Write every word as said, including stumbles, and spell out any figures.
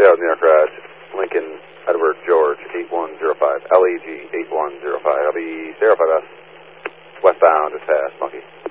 out in the aircraft, Lincoln Edward George eight one zero five, L E G eight one zero five. I'll be zero five S, westbound as fast, Monkey.